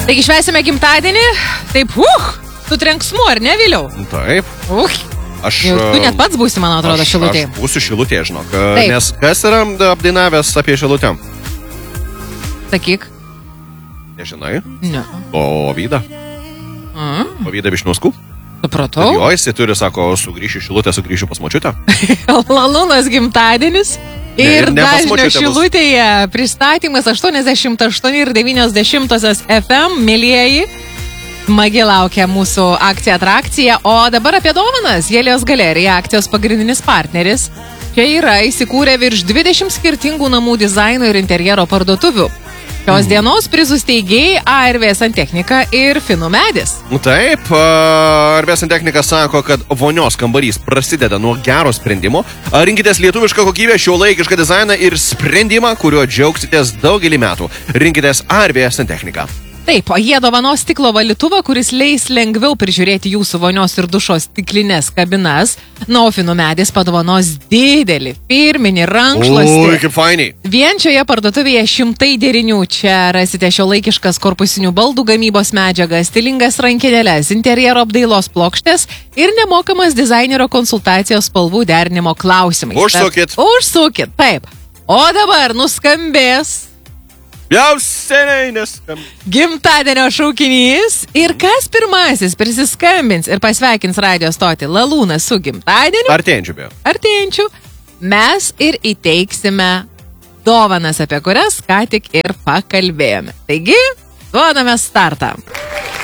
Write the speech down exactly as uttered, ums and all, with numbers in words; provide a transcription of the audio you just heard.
Taigi švęsime gimtadienį, taip, uh, su trenksmu, ar ne, Viliau? Taip. Uh, aš, tu net pats būsi, man atrodo, aš, Šilutėje. Aš būsiu Šilutėje, žinok. Taip. Nes kas yra apdainavęs apie Šilutę? Sakyk. Nežinai? Ne. O Vyda? Mm. O Vyda Višniauskų? Supratau. Jo, jis turi, sako, sugrįšiu Šilutę, sugrįšiu pas močiutę. Lalūnas gimtadienis. Ir Ne- ne pas dažnio močiutę bus. Šilutėje pristatymas aštuoniasdešimt aštuoni ir devynios dešimtosios F M, mielieji. Smagi laukia mūsų akcija atrakcija. O dabar apie dovanas. Jelijos galerija, akcijos pagrindinis partneris. Čia yra įsikūrę virš dvidešimt skirtingų namų dizaino ir interjero parduotuvių. Šios dienos prizų steigėjai A R V Santechnika ir Finų medis. Taip, A R V Santechnika sako, kad vonios kambarys prasideda nuo gero sprendimo. Rinkitės lietuvišką kokybę, šiuolaikišką dizainą ir sprendimą, kuriuo džiaugsitės daugelį metų. Rinkitės A R V Santechnika. Taip, o jie dovanos stiklo valytuvą, kuris leis lengviau prižiūrėti jūsų vonios ir dušo stiklinės kabinas. Na, o Finų medis padovanos didelį firminį rankšluostį. Ui, kaip fainiai. Vien šioje parduotuvėje šimtai derinių. Čia rasite šiuolaikiškas korpusinių baldų gamybos medžiagas, stilingas rankinėles, interjero apdailos plokštės ir nemokamas dizainerio konsultacijos spalvų derinimo klausimais. Užsukit. Tad, užsukit, taip. O dabar nuskambės Jau seniai neskam. gimtadienio šaukinys. Ir kas pirmasis prisiskambins ir pasveikins radio stotį Lalūną su gimtadieniu, Artėjančių beje. artėjančių, mes ir įteiksime dovanas, apie kurias ką tik ir pakalbėjome. Taigi, duodame startą.